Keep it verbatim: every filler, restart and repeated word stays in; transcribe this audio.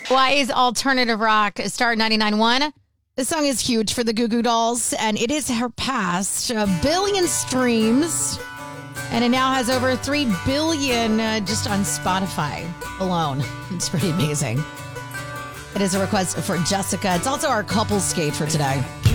Hawaii's alternative rock star ninety-nine point one. This song is huge for the Goo Goo Dolls, and it is surpassed a billion streams, and it now has over three billion uh, just on Spotify alone. It's pretty amazing. It is a request for Jessica. It's also our couples skate for today.